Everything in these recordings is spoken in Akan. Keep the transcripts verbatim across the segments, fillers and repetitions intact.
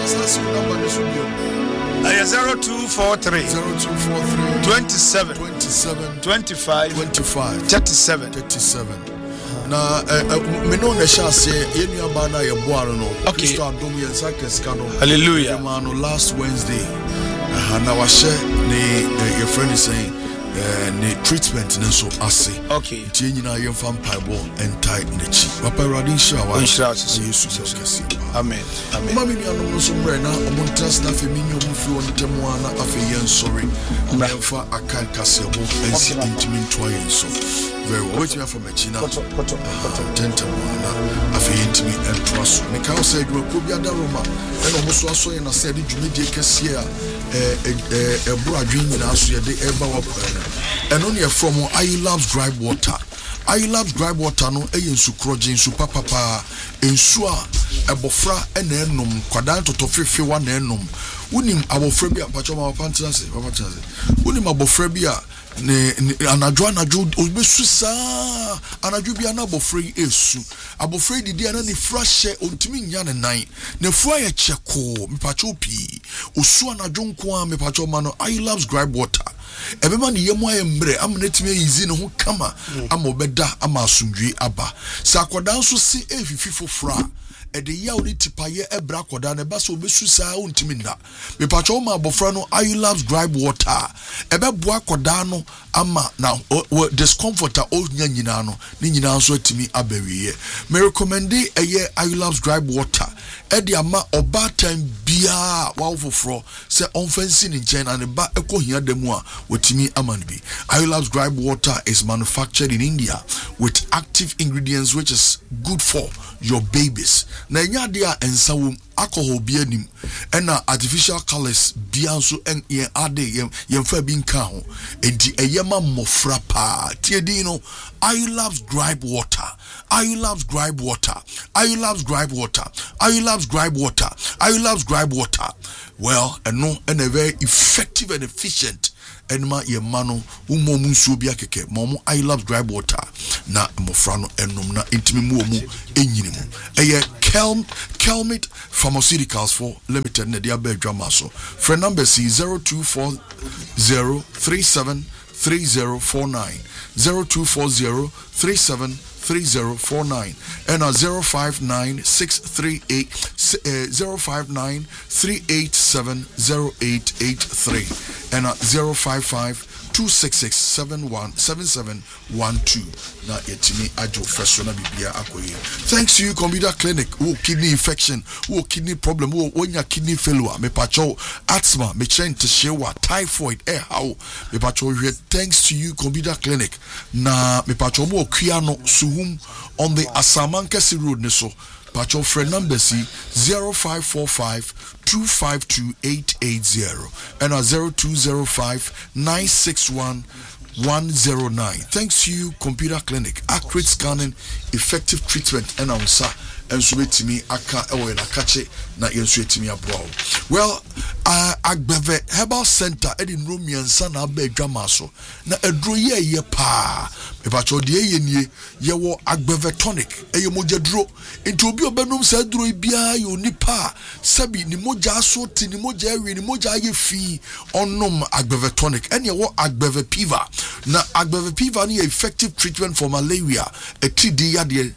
That's the number this will be. zero two four three zero two four three twenty-seven twenty-seven twenty-five twenty-five thirty-seven thirty-seven. Na me no na sha say enu aba na ye boaro no. Okay. Kristo adom ye nsa kesika no. Hallelujah. Man no last Wednesday. Na wa share ni your friend is saying ne treatment ne so ase. Okay. Tie nyina ye fam pieball and tie nechi. Papa Radin sha wa. Inshallah. Jesus kesi. Amen. Amen. Mama mi anu no so mre na omo trust na fe mi nyomu fi won temu ana afe yen sorry. Na fa akan kasebo ensi intimi ntwa yen so. Very well. Wait me for my china. Tentamana. Afe intimi entwa so. Me ka say do ko bia da Roma. E no mo so aso ye na say de dwumedie kese a eh eh ebro adwen nyina so ye de eba wa pa. Eno ne from I love dry water. I love dry water no e yensu kroje nsu papa pa ensu a ebofra e na enum kwadan totofefe wa na enum unim abofra bi apacho ma papa ntase papa ntase unim abofra bi a ne anadwo anadwo obesu saa anadwo bi ana abofra yi esu abofra didi ana ne frahye ontimi nya ne nan ne fua ye cheko mepacho pi osu anadwo nko a mepacho ma no I love dry water. Ebema ni yemu aye mbre amnetime yizi ne ho kama ama obeda ama asumdwe aba sa akoda nso si efifi fofora e de ya odi tipaye ebra akoda ne ba so obesu saa ontimi nda mepacho ma abofra no I love dry water ebe bo akoda no ama na discomfort a o nya nyina no ni nyina nso atimi abawiye me recommend eye I love dry water e de ama oba time bia wa foforo se onfansi ni nchen na ne ba ekohia demu a wotimi amanbi. I love dry water is manufactured in India with active ingredients which is good for your babies. Na nya de a ensa wom alcohol bi anim ena artificial colors bia nso en ye ade ye mfa bi nka ho enti eyema mofra pa tie din no I love dry water. I love dry water. I love dry water. I love dry water. I love dry water. Well, and no, and a very effective and efficient. And ma ye mano umo munsu bi akeke momo I love dry water na mofrano enum na intimi mu omu enyini mu eye Kelm Kelmit Pharmaceuticals for limited na dia be adwama so friend number C zero two four zero three seven three zero four nine zero two four zero three seven three zero four nine and a zero five nine six three eight zero five nine three eight seven zero eight eight three and a zero five five two six six seven one seven seven one two. Na yetimi ajo fresh na bibia akoye. Thanks to you Computer Clinic. Oh, kidney infection, oh, kidney problem, oh, onya kidney failure, me pacho asthma, me train to shewa, typhoid, eh how me pacho here. Thanks to you Computer Clinic. Na me pacho mo kuano suhum on the Asamankasi Road ne so. Pacho friend number C zero five four five two five two eight eight zero and a zero two zero five nine six one one zero nine. Thanks to you Computer Clinic. Accurate scanning, effective treatment and answer and so to me aka ewe na kache na yenso etimi abro. Well, uh, Agbeve Herbal Center edin Romiansa na ba adwama so na edro ye ye pa me pa cho de ye nie ye wo Agbeve tonic eye mojaduro enti obi obenum sa duro bia ye onipa sabi ni moja so ti ni moja awie ni moja ye fi onom Agbeve tonic ene wo Agbeve piva na Agbeve piva ni effective treatment for malaria etidi ya de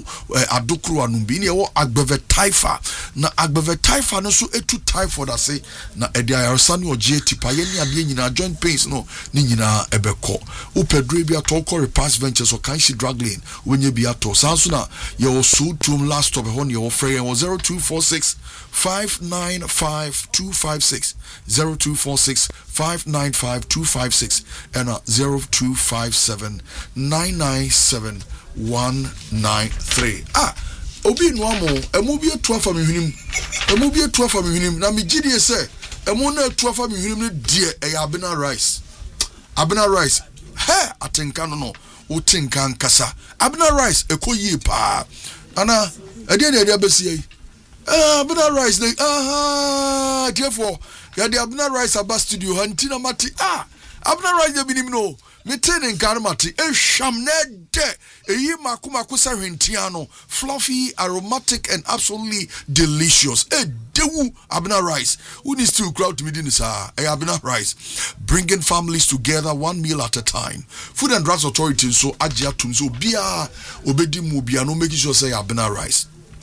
adokro anumbi ni wo Agbeve taifa na Agbeve taifa no so etu typhoid ase na edi ayarsa ni oje tipa ye ni ade nyina joint pains no ni nyina ebeko wo pedro bia to call repass ventures or kan shi drug lane wenye bia to sanso na ye wo so tum last stop ho ni wo frey wo zero two four six five nine five two five six zero two four six five nine five two five six and uh, zero two five seven nine nine seven one nine three. Ah, obi no amo emu bi etu afa me hwinim emu bi etu afa me hwinim na me gidie se emu na etu afa me hwinim ne die e ya abena rice abena rice he atenka no no utinka nkasa abena rice ekoyi pa ana ade na ade abesi yi ah abena rice ne aha therefore ya de abena rice aba studio hanti na mati ah Abner Rice de Binimno, Metin and Karmati, a shamne de, a ye makumakusa rentiano, fluffy, aromatic, and absolutely delicious. A dewu Abner Rice, who needs to crowd within this hour, a Abner Rice, bringing families together one meal at a time. Food and Drugs Authority, so Ajia Tumzo, Bia, Obedi Mubiano, making sure say Abner Rice.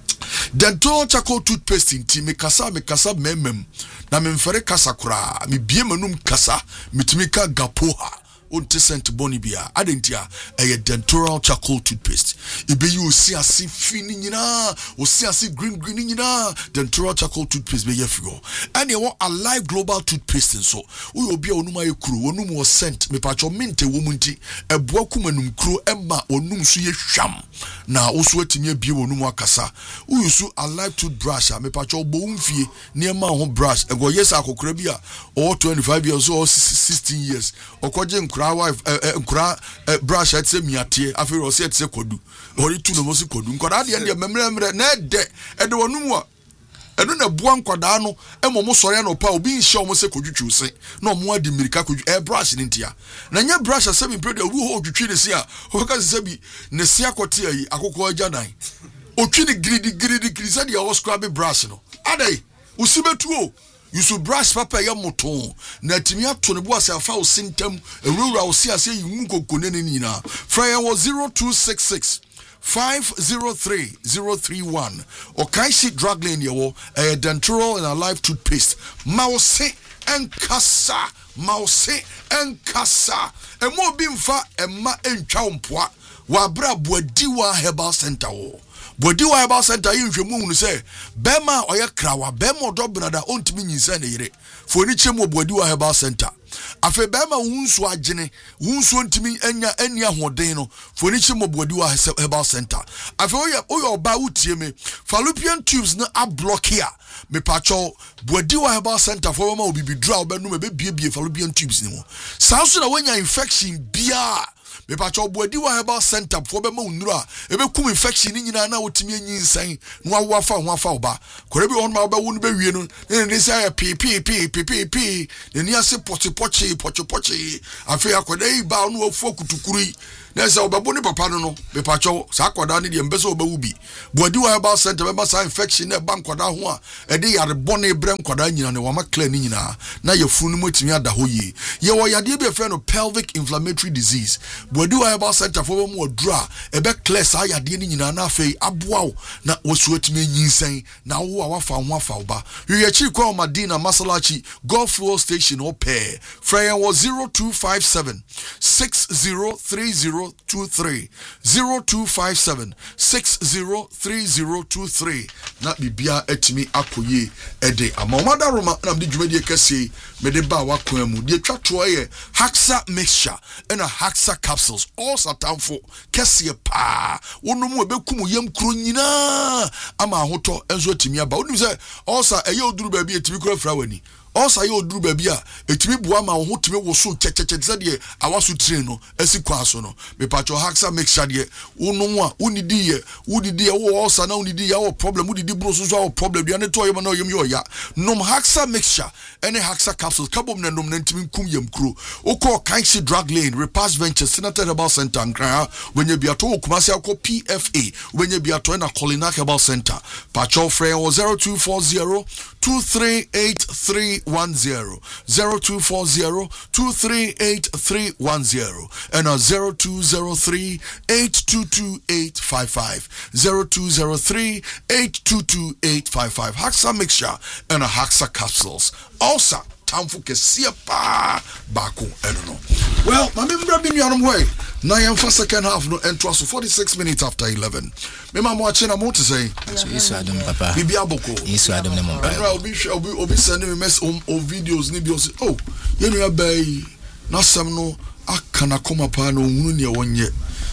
Dental charcoal toothpaste in tea, me kasa, me kasa memem. Na me mfere kasa kura, mi bie manum kasa, mitimika gapoha. Unte sent bonibia, adentia, a dentural charcoal toothpaste. Ibe you see a see fini nina, o see a see green green nina, dentural charcoal toothpaste be yefigo. And you want a live global toothpaste and so. We will be onuma crew, onum was sent, me pacho mente womunti, a bokumanum crew, emma, onum suye sham. Na also to me be onuma kasa. We use a live toothbrush, me pacho boomfie, near my home brush, and go yes, I could crabia, or twenty-five years or sixteen years, or quadrant wife nkura brush at say miatie afi ro say say kodu ori tu no mo si kodu nkora de de memremre na de e de wonu mu a eno na bua nkwada no e mo mo sore na pa obi nhye o mo se kodwutwu se na o mo adi mirika kodwu e brush ni ntia na nya brush ase bi predo ru ho odwutwi ne se a o ka se bi ne se akote ayi akokọ ajadan otwi ni gridi gridi gridi de o scrub brush no adai usibetu o you should brush papa ya moton na timi ato ne bo ase afa o sintam ewura o se ase yimu kokone ne ni na fryer was zero two six six five zero three zero three one or Kaishi drug lane yewo a dentural and a live toothpaste mouse and kasa mouse and kasa e mo bi mfa e ma entwa mpoa wa bra boadiwa herbal center wo Bodi wa Herbal Center yi nhwemu hunu se bema oye krawa bema odobrada ontimi nyinsa ne yire fo ni chemu Bodi wa Herbal Center afe bema wunsu agene wunsu ontimi enya enia hoden no fo ni chemu Bodi wa Herbal Center afe oye oye oba wutie me fallopian tubes na a block here me pacho Bodi wa Herbal Center fo ma obi bidra obenu me be biebie fallopian tubes ni mo sanso na wanya infection bia me pacho Bodi wa Herbal Center for be ma unura e be kum infection ni nyina na wotimi anyinsan no awafa ho afa oba kore bi on ma oba wonu be wie no ne ne say p p p p p p ne ni ase pochi pochi pochi pochi afi akoda yi ba no afu kutukuri na say oba boni papa no no me pacho sa akoda ne de mbese oba wubi Bodi wa Herbal Center be ma sa infection na ba nkoda ho a e de yare boni bre nkoda nyina ne wa ma clear ni nyina na yefunu motimi ada ho yi ye wo yade be fe no pelvic inflammatory disease Bodi wa Herbal Center for mo dra e be clear sa yade ni nyina na afei aboa na wosuatime nyinsan na wo a wafa ho afa oba ye chi kwa Madina Masalachi Golf Road Station o pair Freya was zero two five seven six zero three zero two three zero two five seven six zero three zero two three na bibia etimi akoye ede amamada roma na mde dwumadi kase mede ba wakwan mu de twato ye Haxa mixture and a Haxa capsules all satanfo kese pa wonu mu ebekum yam kro nyina ama ahoto enzo etimi aba wonu se osa eye oduru ba bi etimi kro fra wani osa ye oduru ba bi a etimi bua ma ho timi wo so checheche ze de awaso train no esi kwa so no me pacho Haxa mixture de wonu mu a unidi ye udidi ye wo osa na unidi ye wo problem udidi bro so so wo problem de ne to ye ma na yem yo ya nom Haxa mixture ene Haxa capsules kabom na nom na ntimi kum yam kro okọ Kaishi drug lane Repast Ventures Senator Herbal Center nkra wenye biato okumasi akọ P F A wenye biato na Colina Herbal Center pacho frame zero two four zero two three eight three one zero zero two four zero two three eight three one zero and a zero two zero three eight two two eight five five zero two zero three eight two two eight five five Haxa mixture and a Haxa capsules also tamfo kesia pa bako eno no well my member bin yanom way na yam for second half no ento so forty-six minutes after eleven me ma mo ache na mo to say so isu adam papa bibi aboko isu adam ne mo ba obi obi obi send me mess on videos ni bi o say oh ye no abai na sam no aka na koma pa na ohunu ne wonye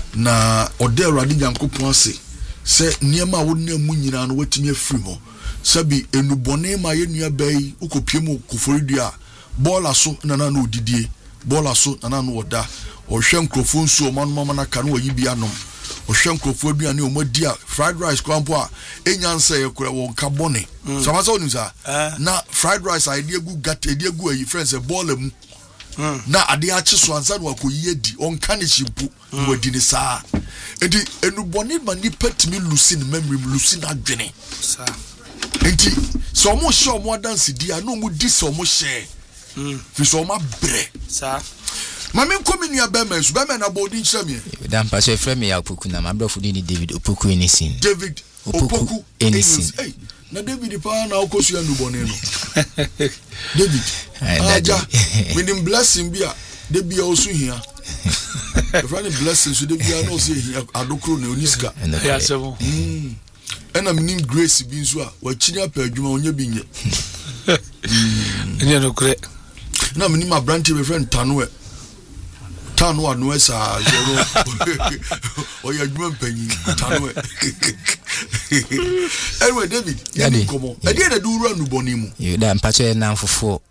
na ode awrade nyankopon ase se niema wo na mu nyina no watimi afiri mo sabi enubone ma ye nua bai ukopiem kuforidua bola so na na no didie bola so na na no oda ohwe nkrofo nsu o mama na ka no yi bia nom ohwe nkrofo aduane o modia fried rice kwampo a enyansa ye kura won ka bone so ma so nim sa na fried rice idea gu gat idea gu ayi friends e bola mu na ade achi so ansa no akoyi adi onka ne chimpu wadi ne saa enti enuboni ma nipa timi lusi ne memory lusi na adwene saa enti so mo show mo dance dia no mo di so mo share mm fi so ma bre saa mama nkomi nua bema so bema na body nchame dan pa so frame ya Opoku na ma brofo ni David Opoku Enisin David Opoku Enisin eh na David pa na okosu enuboni no David aja with him blessing bia de bia osu hia the friend blessing so de bia no say hia adokro na oniska ya sebo mm ena mnim grace bi nso a wa chinya pa adwuma onye bi nye ene no kre na mnim abranti be friend Tanoe Tanoe no esa zero oya adwuma mpanyi Tanoe anyway David ya komo e dey na do ru anuboni mu you da mpacho na mfofo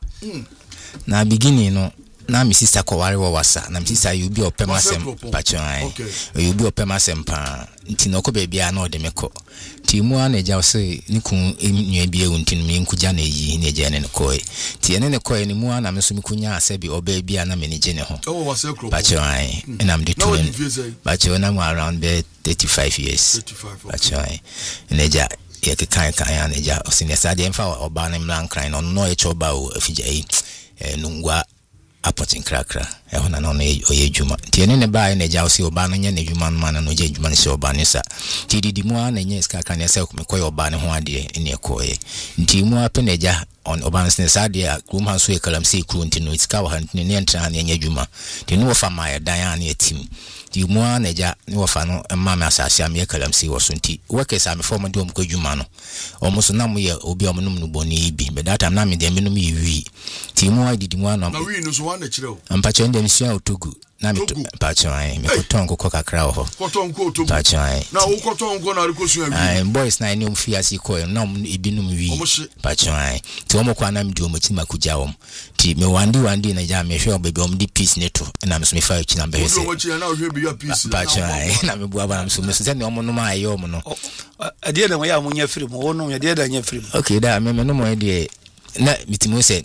na beginning no na mi sister kware wo wasa na mi sister you be opemasem pacho ai you be opemasem pa nti no ko bebia na odemeko ti mu ana eja se ni kun enua bia wonti no me nkuja na yi na eja ne ko e ti ene ne ko e ni mu ana me so mi kunya ase bi oba bia na me ne je ne ho pacho ai na am de two pacho na mu around be thirty-five years pacho ai na eja ye ke kan kan ya na eja o sine sa de mfa oba na mlan kran no no e choba o afija yi eh nungwa apotin krakra e hona no oye juma ti ene ne ba na eja o si oba no nya na juma no mana no je juma ne si oba ne sa ti didi mu na nya ska kan ne sa ko me koy oba ne ho ade ene ko e nti mu ape na eja on oba ne sa de a kum han so e kalam se kru nti no iska wa han ne ne ntra na nya juma ti no fa ma ya dan an e tim ti mu na eja ne wo fa no ma me asase am ye kalam se wo so nti wo ke sa me fo mo de om ko juma no o mo so na mo ye obi o mo num no boni bi be that time na me de me num yi wi ti mu a didi mu na na wi no so wa na kire o ampacho ndem sia Otogu na mi pacho ai me koton ko kakra ho koton ko Otogu pacho ai na wo koton ko na rikosu awi ai boys na ni umfi asi ko na ibinum wi pacho ai ti o mo kwa na mi di o mo ti makuja wo ti me wandi wandi na ja me hwe obebi o mo di peace neto na me so me fa chi na be se o mo chi na hwe bi ya peace pacho ai na me bua ba na so me so se ne o mo no ma ayo mo no ade na wo ya mo nya free mo wo no ade da nya free okay da me me no mo ade na mitimo se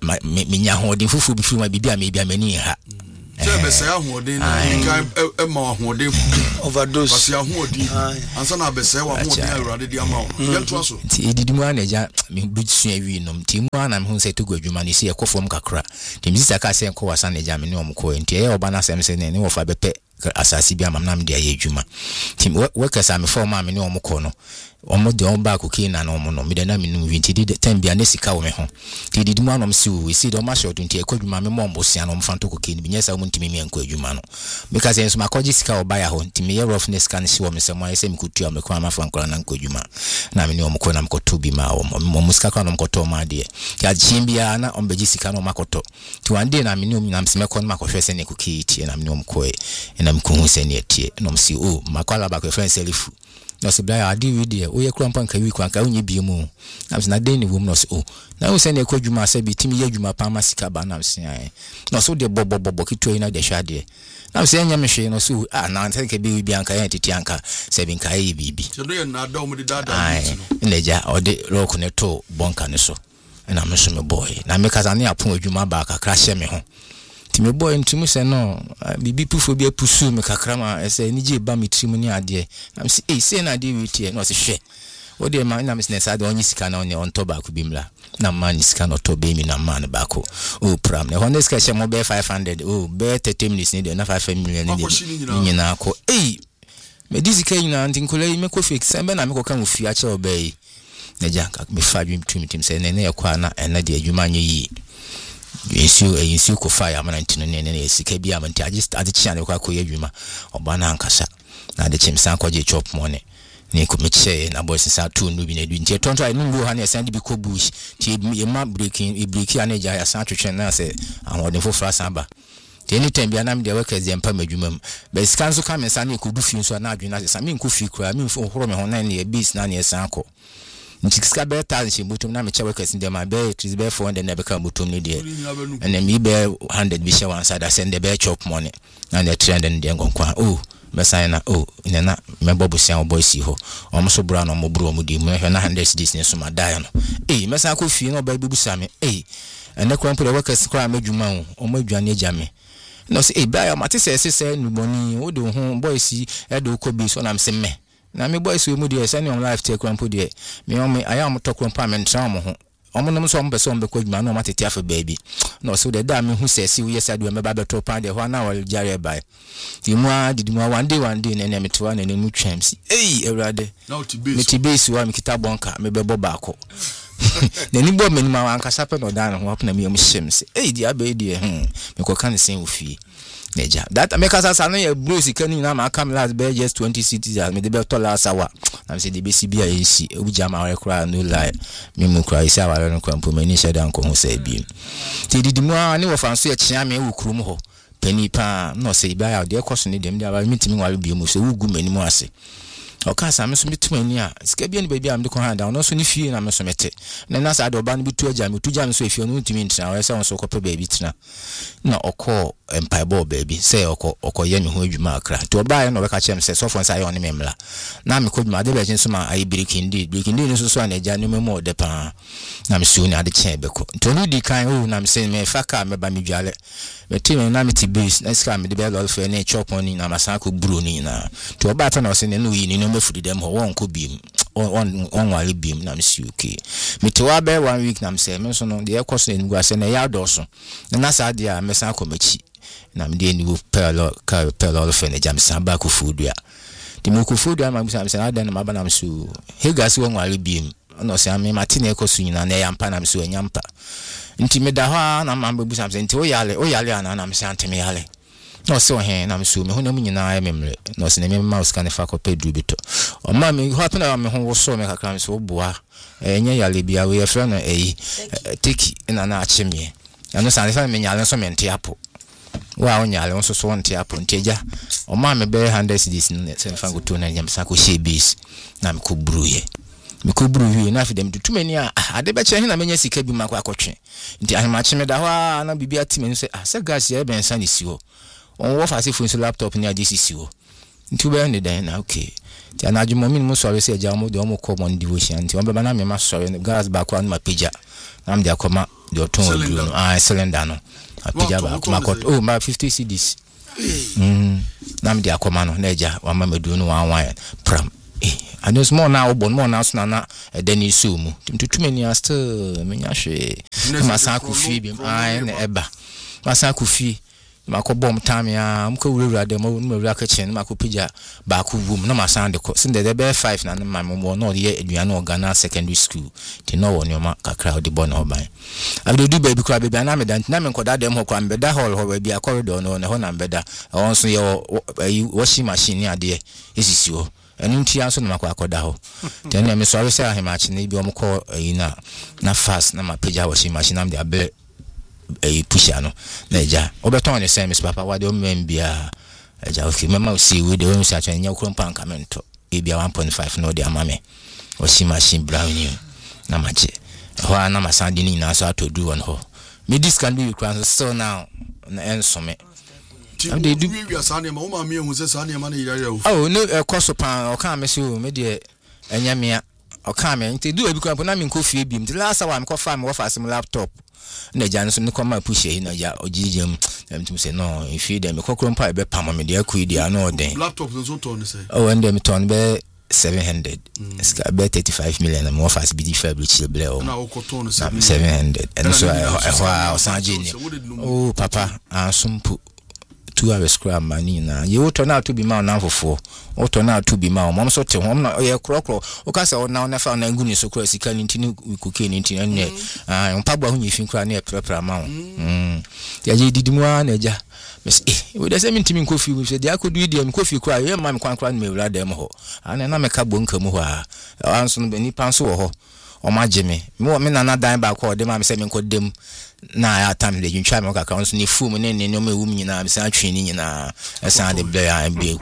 me nya ho de fufu bi free ma bibia me bia mani ha se be se ahoden na kan e ma ahoden overdose pasi ahoden ansa na be se wa ahoden awurade di ama wo yento aso ti edidi mu ana ja me busu awi nom ti mu ana me hu se to gwadwuma ne se ekofom kakra ti mi sisa ka se enko wasa na ja me ne omko enti e oba na sem se ne ne wo fa bepe asasi bi amam na me de aye adwuma ti we kasa me form me ne omko no omo de on ba ko kina na omo no me de na me num wi nti de time bia ne sika wo me ho ti didi mu anom si wo si de o ma short nti ekwadwuma me mo mbosia no mfanto ko kini binya sa mo ntimi me enko adwuma no because enso makoji sika wo ba ya ho nti me ye roughness kan si wo me se mo ye se me kutua me kwa ma fa nkora na nko adwuma na me ne omo ko na mkoto bi ma wo mo musika kwa no mkoto ma de ya chimbia na ombeji sika no makoto ti wande na me ne omi na mseme ko no makohwe se ne ko kiti na me ne omo ko e na me ko hu se ne etie no msi o makwala ba ko friend selifu no se bla adi wi de o ye kura mpan ka wi kwa ka onye bi mu na se na den ni wo no se o na wo se ne ko dwuma se bi timi ye dwuma pa ma sika ba na se ai no so de bobo bobo kito ina de hwade na se nya me hwe no so ah na nte ke bi bi anka ya titi anka se bi nka ye bibi se do ye na da o mu de dada ai ne ja o de rock ne to bonka ne so na me so me boy na me kaza ne apon adwuma ba kakra hye me ho ti me boy ntimu se no bibi pufo bi apusu me kakra ma ese ni je ba me timu ni ade na me se eh se na de witie no se hwe o de ma na me se sa de onyi sika na onye on to ba ku bimla na ma ni sika no to be mi na ma ne ba ko o pram ne honest ka hye mo be five hundred o be thirty minutes ni de na five million ni de ni na ko eh me disika ina ntinkole me ko fix se be na me ko kan ofi a che obey na ja ka me fa dwum tumi tim se ne ne yakwa na ena de adwuma nye yi Yesu yesu ko fire amana ntino ne ne sika bi amanti agist ade chia ne kwa ko yadwuma oba na ankasa na de chimsan ko je chop money ne ko meche na boys sa tu no bi na du nti tonto ai ndu ha ne send bi ko bush ti e ma breaking e breaki ane ja ya sa twetwe na se ahode fofra samba ti anytime bi anam de workers dem pa madwuma m be sika nso ka me sa ne ko du fi nso na adwuna se sa me nko fi kura me mfo horo me ho na ne e bis na ne san ko nchikska be thousand shi butum na me chewe kasi dem abe tris be four hundred na be ka butum ni de and me be one hundred bi she one side I send the be chop money and the three hundred de ngonkwa oh me sign na oh nena me bobo sian boy si ho omo so bra no mo bro mo di me hwe na one hundred cedis ni so ma die no eh me san ko fie no ba bibusa me eh ene kwa mpo de workers kwa madwuma o omo adwane agya me no say eh ba ya mate se se se nuboni wo de ho boy si e de ko bi so na me se me na me boys we mu de se ne on life take kwampo de me o me aya mo to kwampo me ntra mo ho omo no so mbe so mbe ko dwuma no matete afa baby no so de da me hu se se wo yesa de me ba beto pan de ho na wal jare bai ti mu a didi mu one day one day ne ne metwa ne ne mu twamsi eh ewrade me ti base wa me kita bonka me bebo baako ne ni bo me ni ma anka sape no da no ho apna me am shemse eh di abai di hm me ko kan sen wo fie neja that make us say no ya bruce kani na ma come last be just twenty cities as me de be to last hour na say de be si bia esi e buja ma we kra no lie me mu kra isi aware no kwampo mani sheda nko ho say bi ti didi mu a ne wo fanso ya chia me wo krum ho pani pa no say bia ya de koso ne dem de aba mitimi wa bi mu so wugu mani mu ase oka sa me so mitumani a sika bia ne ba bia am de ko hand down no so ne fie na me so mete na na sa de oba no bi tu agya me tu agya me so efie no ntimi ntina we say on so kopa baby tina na okọ empire ball baby say okọ okọ ye me ho adwuma akra to oba ye no be ka chem say so fon say on me mla na me ko dwuma de be chin so ma ai breaking day breaking day no so so na agya no me mo de pa na me so ni ade chen be ko to no di kan o na me say me fa ka me ba me dwale me team na me ti base na ska me de be lol fe na chop on ni na masa ko bro ni na to oba ta na so ne no yi ni no me fudi dem ho won ko bim on on wale bim na me si okay me to wa be one week na me say me so no de e koso ni gwa se na ya do so na sa de a me san ko machi na me de ni wo pelo ka pelo fe na jam san ba ko fudu a de mo ko fudu a ma me say na de na ma ba na me so he ga se won wale bim no say me matine e koso nyina na ya mpa na me so nyampa nti me da ho na ma ba bu sam say nti o yale o yale ana na me say antime yale no so he na me so me ho na mu nyina me mre no se na me mouse kan fa ko pedu bito o ma me ho apena me ho wo so me kakra me so boa enye yale bia we efra no eyi tiki na na achimie ano san fa me nyale so me nte apo wa o nyale so so nte apo nteja o ma me be one hundred cedis ne se fa go to na nyam sa ko shebis na me ko bruye me ko bruye na fi dem tutumani a ade be che na menya sika bi makwa akotwe nti ahema chime da ho na bibia timeni se ah se gas ye ben san isiwo on wo fa se phone so laptop ni ade sisiwo nti be ne dan na okay ti anaju mo min mo so se ja mo de mo ko mo devotion nti on be na me ma so gas ba kwa na page na me de akoma de oton odu no ah cylinder no page ba akoma ko oh ma fifty cedis mm na me de akoma no na ja wa ma medu no wan wan pram eh and there's more now bon more now so na deni so mu tutumani a still menya hwe ma sa ku fi bi ah na eba ma sa ku fi mako bom time ya mko wura de mo wura ka chen mako pija ba ku wum na ma sande ko sinde de be five na ma mo no de aduane Ghana secondary school ti no woni ma ka crowd bon oban abdo du baby kra baby na me dan na me nkoda dem ho kwa mbeda hall ho baby a corridor no ne ho na mbeda won so ye washing machine ade esisi ho enu nti anso na mako akoda ho then me sorry say ahema chi na bi omko ina na fast na ma pija washing machine am de abe e pusha no na eja obeton ne say miss papa wa de o membia eja okay mama o see we de o miss acha nya okro mpanka mento e bia one point five no de amame o si machine brown you na mache ho na masandi ni na so atodu won ho me this can be required so now na enso me am de du we asane ma o ma me hu se sane ma na yare o oh no e koso pan o kan me se o me de enya me o kan me nti du e bi kwa na me nko fie bi m last hour me ko fa me wo fa sim laptop na ja nso ne koma push e na ja ojijem em say no if you dem kokro mpa be pam me de akui dia na oden laptop nso to ne say oh and dem ton be seven hundred ska be thirty-five million mo fast bi di fabric ble o na o ko to ne seven hundred and so e ho o sanje ni oh papa ansumpu two hours scrum mani na ye woto na to bi ma na fofo woto na to bi ma mo so te ho na ye krokro o ka se o na na fa na ngu ni so kro sika ni ntini kuke ni ntini ne ah mpagba hu nyefin kra na e prepare ma ho mm ya je didimu na ja mes eh we da se mi ntimi nkofi we se dia kodu dia mi kofi kra ye ma mi kwan kra na me wura dem ho ana na me ka bonka mu ho a anso no bani panso ho omageme me me nana dan ba ko de ma me se me nkodem na ya time de ntwa me kakra nso ni fu mu ne ne no me wu nyina me san twi ni nyina esan de ble ya be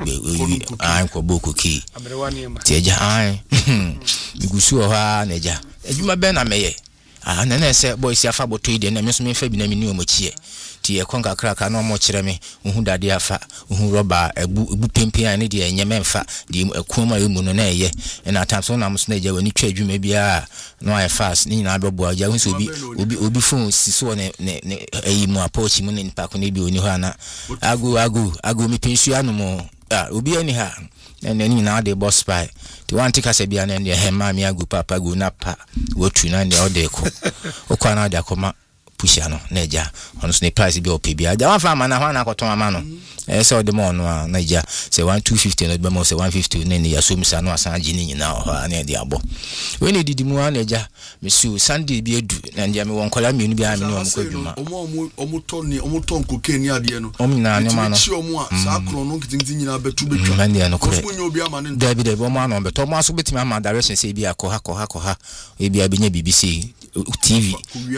an ko boku ki ti eja an migusu o ha na eja ejuma be na meye ah na na se boy si afa boto ide na me so me fa bi na me ni o mochie ti e kon kakra ka no mo kire me hu dade afa hu roba ebu ebu pempe an de enye memfa de ekuma emu no na eye na time so na mo so na eja wani twa adwuma bia no I fast ni na bebo aja hu so obi obi obi phone si so ne ne eyi mu approach mu ne npa ko ne bi oni ho ana agu agu agu mi pinsu anu mo ah obi ani ha na ni na de boss spy ti wan tika se bia na ne he ma mi agu papa gu na pa wotu na ne ode ko okwa na de akoma pusha no na eja ono so ne price bi opi bia ja wan fa ma na ho na koton ama no eh se ode mo no na eja se one two fifty no be mo se one fifty ne ne ya so misa no asan agi ni nyina ho na de abo we ne didi mu na eja misu Sunday bi edu na ndia me won kola mi unu bi a me no mo ko dwuma omo omo omo ton ni omo ton koke ni ade no omo na ne ma no chi omo a sa kro no kitintin nyina betu betwa na ndia no ko omo obi ama ne David de omo ano beto omo aso betimi ama direction se bi akọ ha kọ ha kọ ha e bi abenya B B C T V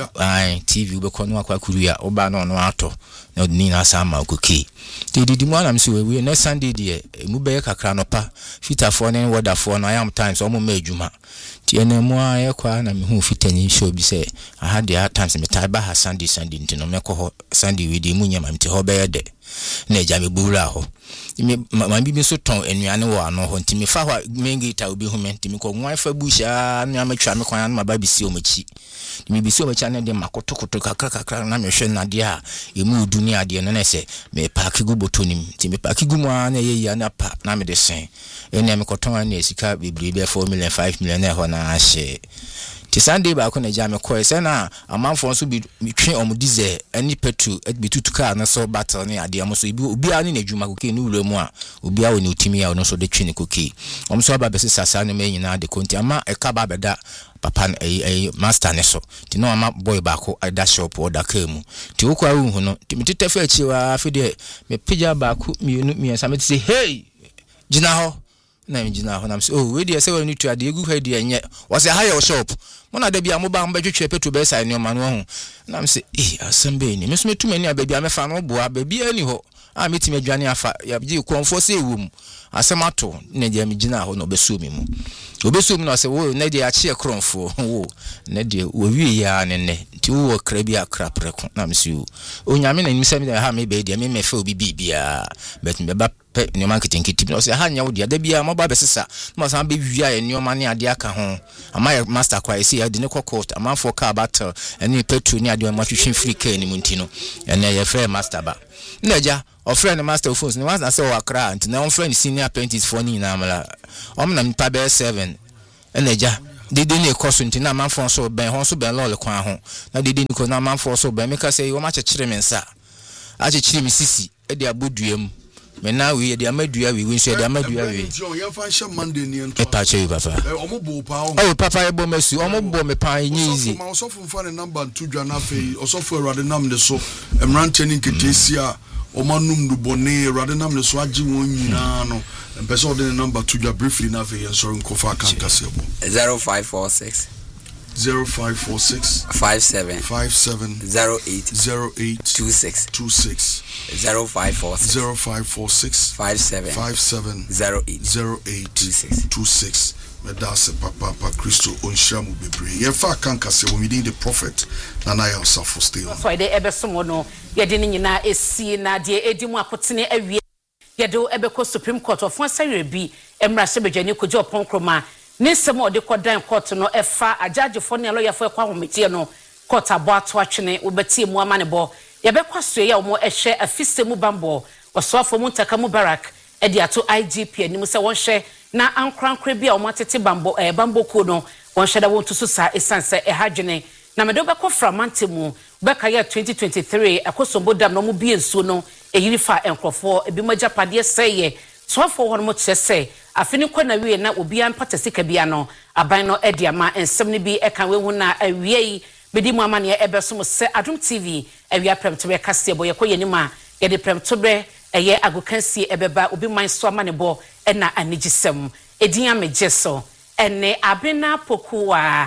ai T V ubekọ no akwa kuruya oba no no ato na ni na sama okoki ti didi mu anam se we na Sunday de mu be kakra no pa fitafo ne wodafo no am times omo ma adwuma ti ene mu aye kwa na me hu fitani show bi se aha de times me tai ba ha Sunday Sunday ntino me ko Sunday we de mu nyama mti ho be de na eja me bura ho me ma bibi so ton enuane wo ano ho ntimi fa ho mengita obi hu me ntimi ko nwan fa busha na amatwa me kwan na ba bisi omachi ntimi bisi omachi na de makotokoto kakra kakra na me hwe na de a emu dunia de no na se me park gu botonim ntimi park gu mu na ye ya na pa na me de sen ene me koton na esika bibiri be four million five million na ho na ahye ti Sunday ba ko na ja me ko ese na amanfo so bi twe om diesel ani petrol bi tutuka na so battle ne ade am so bi obi ani na dwuma ko ke ni wura mu a obi a woni otimi ya no so de twe ne ko ke om so ba be sasa na me nyina de konti ama e ka ba beda papa eh master ne so ti no ama boy ba ko da shop o da ka mu ti wo kwa hu no ti mitete fa chi wa afi de me pija ba ko mienu miensa me ti say hey gina ho na me gina ho na me say oh we dey say we need to ade egu ha dey enye wo say hire shop mo na da bia mo ba mo betwetwe petrol be sai ne ma no ho na me say eh asembe ni me so metu mani ababia me fa no boa babia ni ho a metime adwane afa ya gi konfo se ewum asemato na dia me gina ho no beso mi mu obeso mi no se wo na dia achi ekronfo wo na dia wo wie ya ne ne ti wo kra bi akra preko na me si o nyame na nim se mi ha me be dia me me fa obi bibia bet me ba pe ni marketing kiti no se ha nya wo dia da bia mo ba be sesa mo san be wia ye nyoma ne ade aka ho ama master kwa isi ya de ne court ama for car battle eni petrol ni ade mo twetwe free car ni mu ntino ene ye free master ba na ja o friend master of phones ni was na say o akra anti na on friend senior apprentice for ni na amala o na mpa be seven ene ja dede ne koso nti na manfo so ben ho so ben lol kwan ho na dede ni ko na manfo so ben me ka say o ma chekire me nsa a chekire me sisi e de aboduam me na we de amadua we we so de amadua we yo fa sha Monday ni ento e pa che papa e o mo bo pa o o papa e bo mesu o mo bo me pa nyi easy ma so fu fa ne number two dwa na fe o so fu erade nam de so emrante ni nketesi a o manum du bone erade nam de so agi won nyina no person the number two dwa briefly na fe yen so nko fa kan kasebo zero five four six zero five four six five seven five seven zero eight zero eight two six two six zero five four six zero five four six five seven five seven zero eight zero eight two six two six. Medase papa pa Christo onshamu bebre ye fa kan kase wo within the prophet na na ya safo stay so de ebesomo no ye de nyina esi na de edimu akotene awie ye de ebeko Supreme Court of Answer bi emra sebedwane kojo ponkroma ne nsem o de kodan court no efa ajagefo ne lawyer fo ekwa hometie no court abo ato atwene obeti mu amane bo ye be kwaso ye omo ehwe afisemu bambo osofo mu ntaka mubarak e de ato I G P anim se won hwe na ankrankre bia omo tete bambo eh bambo ko no won hwe da won tusu sa esanse e hadwene na medo be ko framante mu be ka ye twenty twenty-three akosombo dam no mu bie nsuo no eyiri fa enkrofo ebi magapade seye sofo won mo kyese afini kwa na wie na obi ampata sika bia no aban no edi ama ensem ne bi eka we hu na awie yi bedi mu amane e beso mo se Adom T V awia premto be kase bo ye ko yenima ye de premto be eye agokansie ebeba obi man so amane bo e na anigisem edin amegeso ene abena pokuwa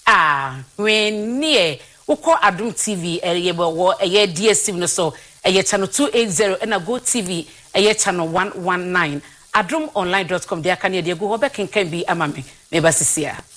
ah when near uko Adum T V eye bo eye D S T V no so eye channel two eighty and a Go T V eye channel one nineteen adum online dot com de aka ne de go ho be kenkan bi amame me basisia